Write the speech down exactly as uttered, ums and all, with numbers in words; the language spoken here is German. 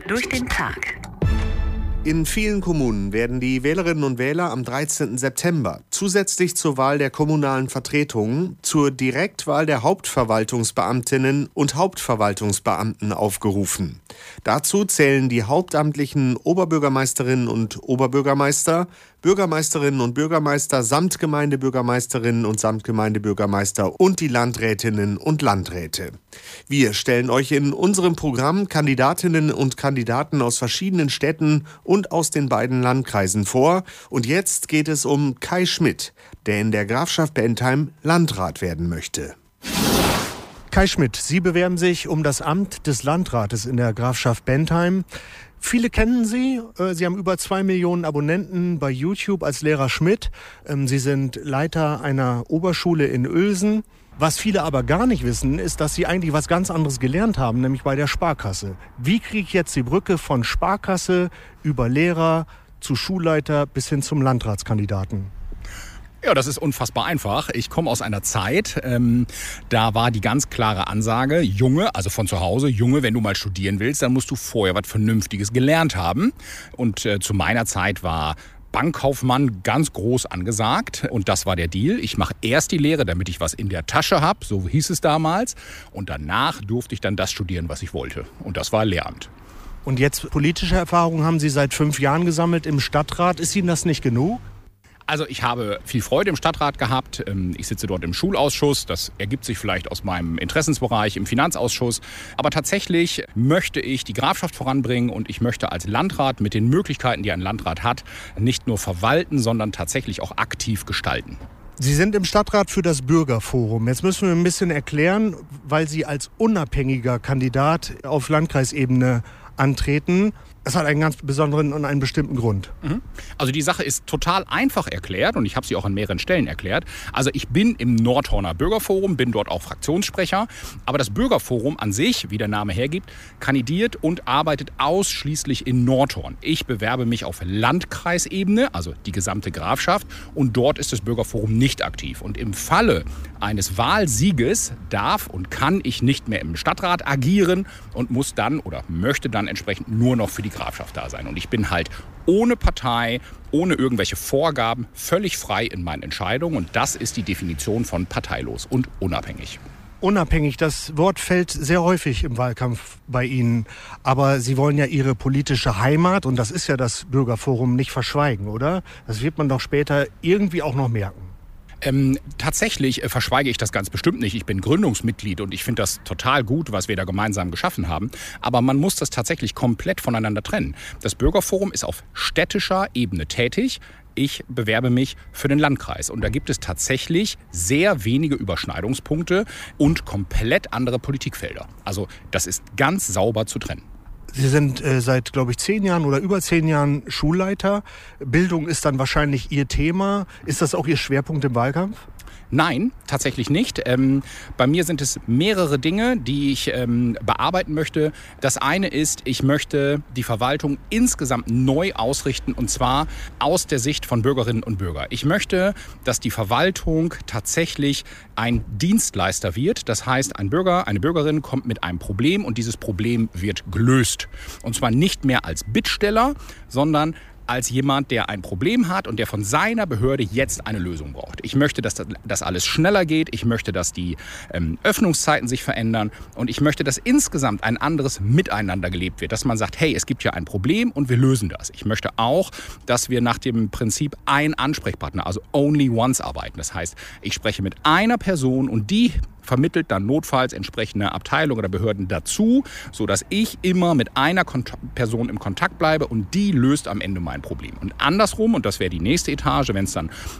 durch den Tag. In vielen Kommunen werden die Wählerinnen und Wähler am dreizehnten September zusätzlich zur Wahl der kommunalen Vertretungen zur Direktwahl der Hauptverwaltungsbeamtinnen und Hauptverwaltungsbeamten aufgerufen. Dazu zählen die hauptamtlichen Oberbürgermeisterinnen und Oberbürgermeister, Bürgermeisterinnen und Bürgermeister, Samtgemeindebürgermeisterinnen und Samtgemeindebürgermeister und die Landrätinnen und Landräte. Wir stellen euch in unserem Programm Kandidatinnen und Kandidaten aus verschiedenen Städten und aus den beiden Landkreisen vor. Und jetzt geht es um Kai Schmidt, der in der Grafschaft Bentheim Landrat werden möchte. Kai Schmidt, Sie bewerben sich um das Amt des Landrates in der Grafschaft Bentheim. Viele kennen Sie. Sie haben über zwei Millionen Abonnenten bei YouTube als Lehrer Schmidt. Sie sind Leiter einer Oberschule in Uelsen. Was viele aber gar nicht wissen, ist, dass Sie eigentlich was ganz anderes gelernt haben, nämlich bei der Sparkasse. Wie kriege ich jetzt die Brücke von Sparkasse über Lehrer zu Schulleiter bis hin zum Landratskandidaten? Ja, das ist unfassbar einfach. Ich komme aus einer Zeit, ähm, da war die ganz klare Ansage, Junge, also von zu Hause, Junge, wenn du mal studieren willst, dann musst du vorher was Vernünftiges gelernt haben. Und äh, zu meiner Zeit war Bankkaufmann ganz groß angesagt und das war der Deal. Ich mache erst die Lehre, damit ich was in der Tasche habe, so hieß es damals. Und danach durfte ich dann das studieren, was ich wollte. Und das war Lehramt. Und jetzt politische Erfahrungen haben Sie seit fünf Jahren gesammelt im Stadtrat. Ist Ihnen das nicht genug? Also ich habe viel Freude im Stadtrat gehabt. Ich sitze dort im Schulausschuss. Das ergibt sich vielleicht aus meinem Interessensbereich im Finanzausschuss. Aber tatsächlich möchte ich die Grafschaft voranbringen und ich möchte als Landrat mit den Möglichkeiten, die ein Landrat hat, nicht nur verwalten, sondern tatsächlich auch aktiv gestalten. Sie sind im Stadtrat für das Bürgerforum. Jetzt müssen wir ein bisschen erklären, weil Sie als unabhängiger Kandidat auf Landkreisebene antreten. Es hat einen ganz besonderen und einen bestimmten Grund. Also die Sache ist total einfach erklärt und ich habe sie auch an mehreren Stellen erklärt. Also ich bin im Nordhorner Bürgerforum, bin dort auch Fraktionssprecher. Aber das Bürgerforum an sich, wie der Name hergibt, kandidiert und arbeitet ausschließlich in Nordhorn. Ich bewerbe mich auf Landkreisebene, also die gesamte Grafschaft. Und dort ist das Bürgerforum nicht aktiv. Und im Falle eines Wahlsieges darf und kann ich nicht mehr im Stadtrat agieren und muss dann oder möchte dann entsprechend nur noch für die Grafschaft da sein. Und ich bin halt ohne Partei, ohne irgendwelche Vorgaben, völlig frei in meinen Entscheidungen. Und das ist die Definition von parteilos und unabhängig. Unabhängig, das Wort fällt sehr häufig im Wahlkampf bei Ihnen. Aber Sie wollen ja Ihre politische Heimat, und das ist ja das Bürgerforum, nicht verschweigen, oder? Das wird man doch später irgendwie auch noch merken. Ähm, tatsächlich äh, verschweige ich das ganz bestimmt nicht. Ich bin Gründungsmitglied und ich finde das total gut, was wir da gemeinsam geschaffen haben. Aber man muss das tatsächlich komplett voneinander trennen. Das Bürgerforum ist auf städtischer Ebene tätig. Ich bewerbe mich für den Landkreis. Und da gibt es tatsächlich sehr wenige Überschneidungspunkte und komplett andere Politikfelder. Also das ist ganz sauber zu trennen. Sie sind äh, seit, glaube ich, zehn Jahren oder über zehn Jahren Schulleiter. Bildung ist dann wahrscheinlich Ihr Thema. Ist das auch Ihr Schwerpunkt im Wahlkampf? Nein, tatsächlich nicht. Ähm, bei mir sind es mehrere Dinge, die ich ähm, bearbeiten möchte. Das eine ist, ich möchte die Verwaltung insgesamt neu ausrichten und zwar aus der Sicht von Bürgerinnen und Bürgern. Ich möchte, dass die Verwaltung tatsächlich ein Dienstleister wird. Das heißt, ein Bürger, eine Bürgerin kommt mit einem Problem und dieses Problem wird gelöst. Und zwar nicht mehr als Bittsteller, sondern als jemand, der ein Problem hat und der von seiner Behörde jetzt eine Lösung braucht. Ich möchte, dass das alles schneller geht. Ich möchte, dass die ähm, Öffnungszeiten sich verändern. Und ich möchte, dass insgesamt ein anderes Miteinander gelebt wird. Dass man sagt, hey, es gibt ja ein Problem und wir lösen das. Ich möchte auch, dass wir nach dem Prinzip ein Ansprechpartner, also only once arbeiten. Das heißt, ich spreche mit einer Person und die vermittelt dann notfalls entsprechende Abteilungen oder Behörden dazu, sodass ich immer mit einer Kont- Person im Kontakt bleibe und die löst am Ende mein Problem. Und andersrum, und das wäre die nächste Etage, wenn es dann